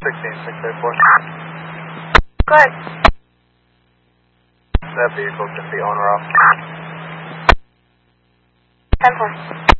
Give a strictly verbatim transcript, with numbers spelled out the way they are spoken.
sixteen six eight four. Go ahead. That vehicle can be on or off. ten four.